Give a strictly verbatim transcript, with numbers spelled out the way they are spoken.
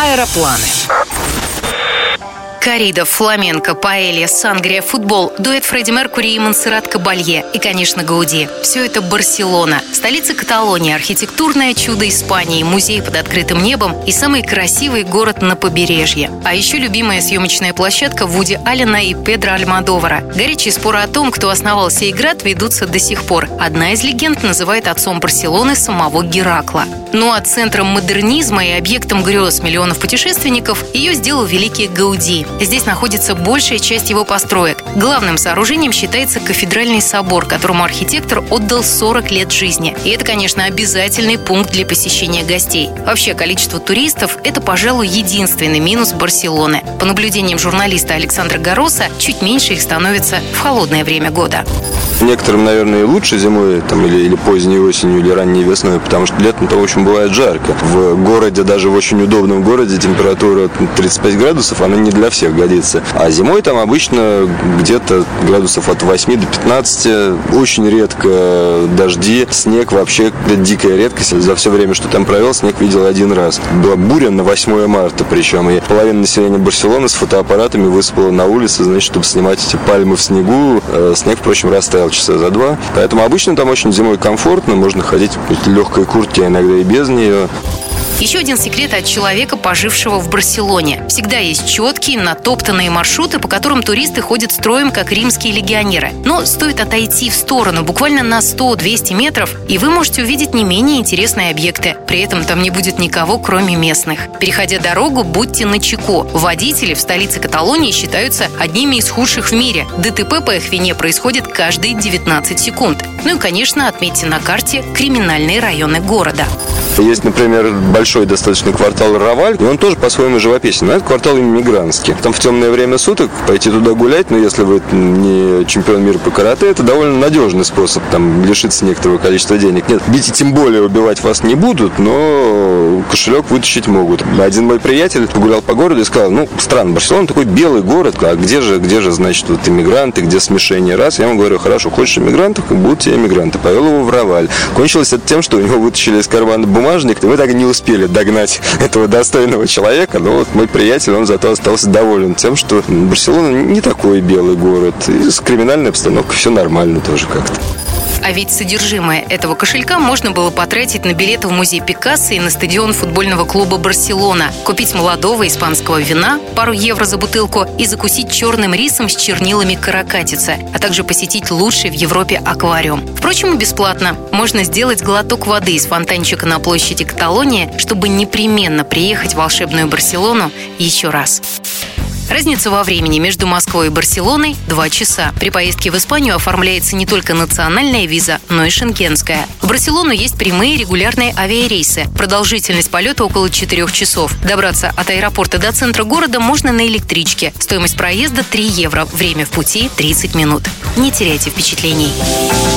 Аэропланы. Коррида, фламенко, паэлья, сангрия, футбол, дуэт Фредди Меркьюри и Монсеррат Кабалье и, конечно, Гауди. Все это Барселона, столица Каталонии, архитектурное чудо Испании, музей под открытым небом и самый красивый город на побережье. А еще любимая съемочная площадка Вуди Аллена и Педро Альмодовара. Горячие споры о том, кто основал сей град, ведутся до сих пор. Одна из легенд называет отцом Барселоны самого Геракла. Ну а центром модернизма и объектом грез миллионов путешественников ее сделал великий Гауди. Здесь находится большая часть его построек. Главным сооружением считается кафедральный собор, которому архитектор отдал сорок лет жизни. И это, конечно, обязательный пункт для посещения гостей. Вообще, количество туристов – это, пожалуй, единственный минус Барселоны. По наблюдениям журналиста Александра Гароса, чуть меньше их становится в холодное время года. Некоторым, наверное, и лучше зимой, там, или, или поздней осенью, или ранней весной, потому что летом-то, в общем, бывает жарко. В городе, даже в очень удобном городе, температура тридцать пять градусов, она не для всех годится. А зимой там обычно где-то градусов от восьми до пятнадцати, очень редко дожди, снег вообще дикая редкость. За все время, что там провел, снег видел один раз. Была буря на восьмое марта, причем, и половина населения Барселоны с фотоаппаратами высыпала на улицы, значит, чтобы снимать эти пальмы в снегу. Снег, впрочем, растаял часа за два. Поэтому обычно там очень зимой комфортно, можно ходить в легкой куртке, а иногда и без нее. Еще один секрет от человека, пожившего в Барселоне. Всегда есть четкие, натоптанные маршруты, по которым туристы ходят строем, как римские легионеры. Но стоит отойти в сторону буквально на сто-двести метров, и вы можете увидеть не менее интересные объекты. При этом там не будет никого, кроме местных. Переходя дорогу, будьте начеку. Водители в столице Каталонии считаются одними из худших в мире. ДТП по их вине происходит каждые девятнадцать секунд. Ну и, конечно, отметьте на карте криминальные районы города. Есть, например, большой достаточно квартал Раваль, и он тоже по-своему живописен, но это квартал иммигрантский. Там в темное время суток пойти туда гулять, но если вы не чемпион мира по карате, это довольно надежный способ там лишиться некоторого количества денег. Нет, бить и тем более убивать вас не будут, но кошелек вытащить могут. Один мой приятель погулял по городу и сказал, ну, странно, Барселона такой белый город, а где же, где же, значит, вот иммигранты, где смешение рас? Я ему говорю, хорошо, хочешь иммигрантов, будут тебе иммигранты. Повел его в Раваль. Кончилось это тем, что у него вытащили из кармана бумажник, и мы так и не успели догнать этого достойного человека. Но вот мой приятель, он зато остался доволен тем, что Барселона не такой белый город. И с криминальной обстановкой все нормально тоже как-то. А ведь содержимое этого кошелька можно было потратить на билеты в музей Пикассо и на стадион футбольного клуба «Барселона», купить молодого испанского вина, пару евро за бутылку, и закусить черным рисом с чернилами каракатицы, а также посетить лучший в Европе аквариум. Впрочем, и бесплатно. Можно сделать глоток воды из фонтанчика на площади Каталонии, чтобы непременно приехать в волшебную Барселону еще раз. Разница во времени между Москвой и Барселоной – два часа. При поездке в Испанию оформляется не только национальная виза, но и шенгенская. В Барселону есть прямые регулярные авиарейсы. Продолжительность полета около четырех часов. Добраться от аэропорта до центра города можно на электричке. Стоимость проезда – три евро. Время в пути – тридцать минут. Не теряйте впечатлений.